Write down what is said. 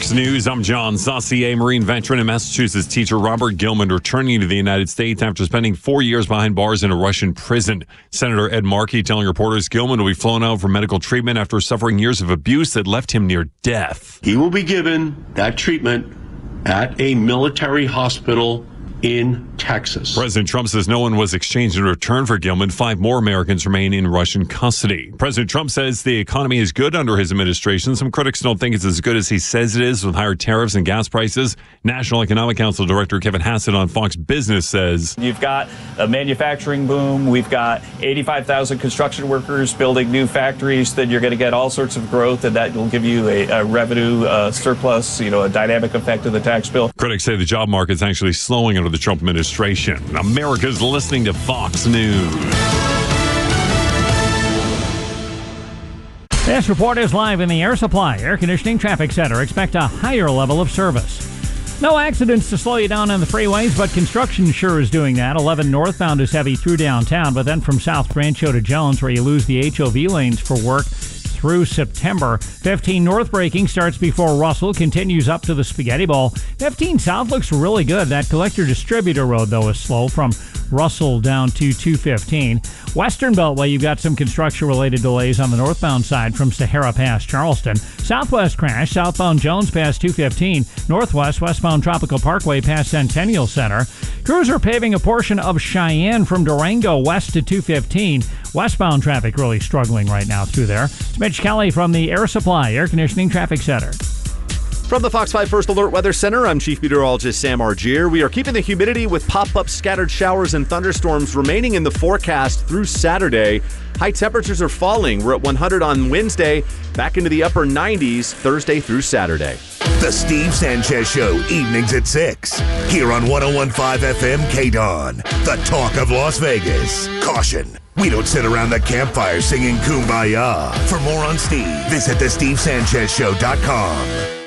Fox News, I'm John Saucier. Marine veteran and Massachusetts teacher Robert Gilman returning to the United States after spending 4 years behind bars in a Russian prison. Senator Ed Markey telling reporters Gilman will be flown out for medical treatment after suffering years of abuse that left him near death. He will be given that treatment at a military hospital in Texas. President Trump says no one was exchanged in return for Gilman. 5 more Americans remain in Russian custody. President Trump says the economy is good under his administration. Some critics don't think it's as good as he says it is with higher tariffs and gas prices. National Economic Council Director Kevin Hassett on Fox Business says, you've got a manufacturing boom. We've got 85,000 construction workers building new factories. Then you're going to get all sorts of growth, and that will give you a revenue surplus, a dynamic effect of the tax bill. Critics say the job market is actually slowing under the Trump administration. America's listening to Fox News. This report is live in the Air Supply Air Conditioning Traffic Center. Expect a higher level of service. No accidents to slow you down on the freeways, but construction sure is doing that. 11 northbound is heavy through downtown, but then from South Rancho to Jones, where you lose the HOV lanes for work through September. 15 north braking starts before Russell, continues up to the Spaghetti Bowl. 15 south looks really good. That collector distributor road, though, is slow from Russell down to 215. Western Beltway, you've got some construction-related delays on the northbound side from Sahara past Charleston. Southwest crash, southbound Jones past 215. Northwest, westbound Tropical Parkway past Centennial Center. Crews are paving a portion of Cheyenne from Durango west to 215. Westbound traffic really struggling right now through there. It's Mitch Kelly from the Air Supply Air Conditioning Traffic Center. From the Fox 5 First Alert Weather Center, I'm Chief Meteorologist Sam Argier. We are keeping the humidity with pop-up scattered showers and thunderstorms remaining in the forecast through Saturday. High temperatures are falling. We're at 100 on Wednesday, back into the upper 90s Thursday through Saturday. The Steve Sanchez Show, evenings at 6. Here on 101.5 FM KDON, the talk of Las Vegas. Caution, we don't sit around the campfire singing Kumbaya. For more on Steve, visit thestevesanchezshow.com.